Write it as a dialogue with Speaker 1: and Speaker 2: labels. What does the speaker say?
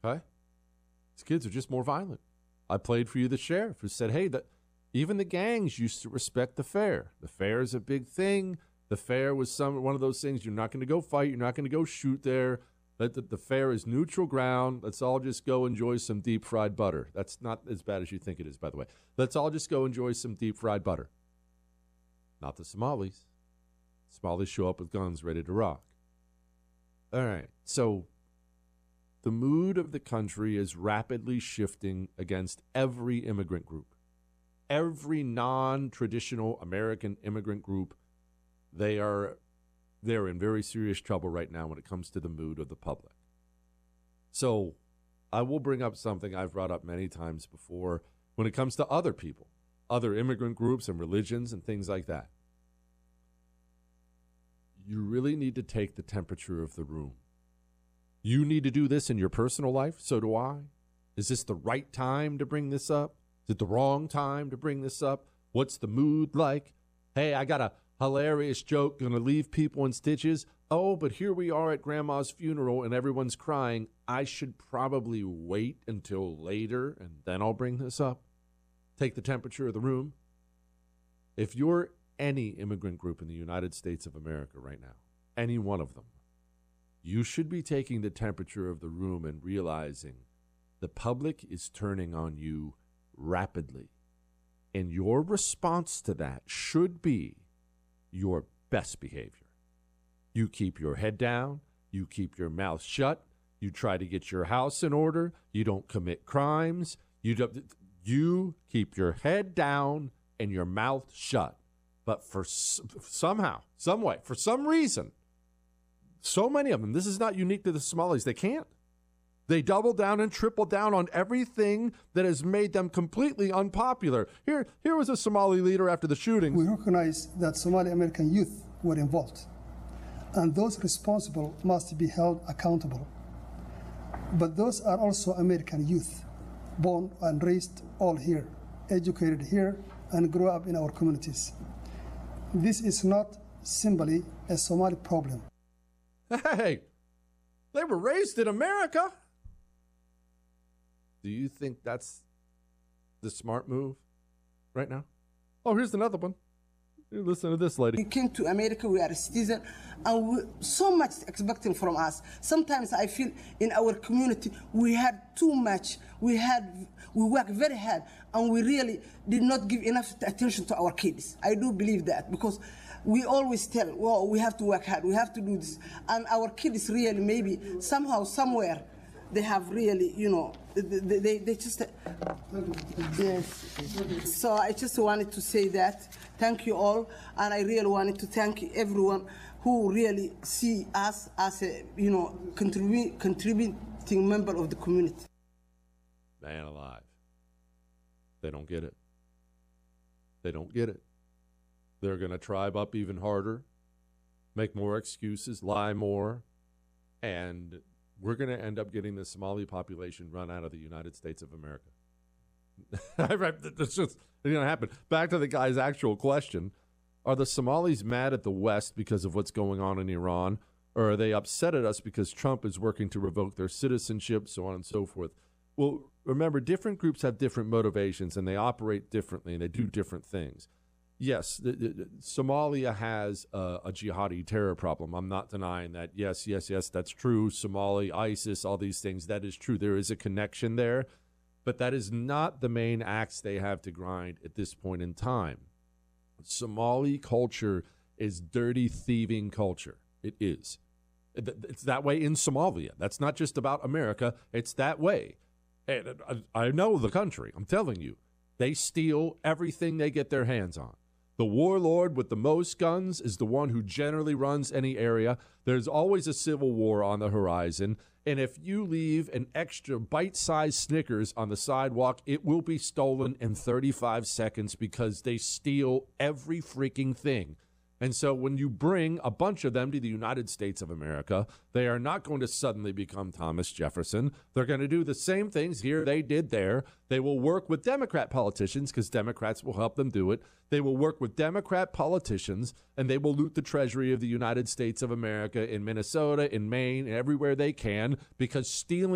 Speaker 1: Okay? These kids are just more violent. I played for you the sheriff who said, hey, even the gangs used to respect the fair. The fair is a big thing. The fair was one of those things. You're not going to go fight. You're not going to go shoot there. The fair is neutral ground. Let's all just go enjoy some deep fried butter. That's not as bad as you think it is, by the way. Let's all just go enjoy some deep fried butter. Not the Somalis. Somalis show up with guns ready to rock. All right. So the mood of the country is rapidly shifting against every immigrant group. Every non-traditional American immigrant group, they're in very serious trouble right now when it comes to the mood of the public. So I will bring up something I've brought up many times before when it comes to other people, other immigrant groups and religions and things like that. You really need to take the temperature of the room. You need to do this in your personal life, so do I. Is this the right time to bring this up? Is it the wrong time to bring this up? What's the mood like? Hey, I got a hilarious joke, going to leave people in stitches. Oh, but here we are at grandma's funeral and everyone's crying. I should probably wait until later and then I'll bring this up. Take the temperature of the room. If you're any immigrant group in the United States of America right now, any one of them, you should be taking the temperature of the room and realizing the public is turning on you rapidly. And your response to that should be your best behavior. You keep your head down. You keep your mouth shut. You try to get your house in order. You don't commit crimes. You keep your head down and your mouth shut. But for somehow, some way, for some reason, so many of them, this is not unique to the Somalis, they can't. They double down and triple down on everything that has made them completely unpopular. Here was a Somali leader after the shooting.
Speaker 2: We recognize that Somali American youth were involved, and those responsible must be held accountable. But those are also American youth, born and raised all here, educated here, and grew up in our communities. This is not simply a Somali problem.
Speaker 1: Hey, they were raised in America. Do you think that's the smart move right now? Oh, here's another one. Listen to this lady.
Speaker 3: We came to America, we are a citizen, and so much expecting from us. Sometimes I feel in our community we had too much. We worked very hard, and we really did not give enough attention to our kids. I do believe that, because we always tell, well, we have to work hard, we have to do this. And our kids really, maybe somehow, somewhere, they have really, they just, yes. So I just wanted to say that. Thank you all. And I really wanted to thank everyone who really see us as a, contributing member of the community.
Speaker 1: Man alive. They don't get it. They don't get it. They're going to tribe up even harder, make more excuses, lie more, and we're going to end up getting the Somali population run out of the United States of America. That's just going to happen. Back to the guy's actual question. Are the Somalis mad at the West because of what's going on in Iran, or are they upset at us because Trump is working to revoke their citizenship, so on and so forth? Well, remember, different groups have different motivations, and they operate differently, and they do different things. Yes, Somalia has a jihadi terror problem. I'm not denying that. Yes, that's true. Somali, ISIS, all these things, that is true. There is a connection there, but that is not the main axe they have to grind at this point in time. Somali culture is dirty, thieving culture. It is. It's that way in Somalia. That's not just about America. It's that way. And I know the country. I'm telling you. They steal everything they get their hands on. The warlord with the most guns is the one who generally runs any area. There's always a civil war on the horizon. And if you leave an extra bite-sized Snickers on the sidewalk, it will be stolen in 35 seconds because they steal every freaking thing. And so when you bring a bunch of them to the United States of America, they are not going to suddenly become Thomas Jefferson. They're going to do the same things here they did there. They will work with Democrat politicians because Democrats will help them do it. They will work with Democrat politicians, and they will loot the Treasury of the United States of America in Minnesota, in Maine, and everywhere they can, because stealing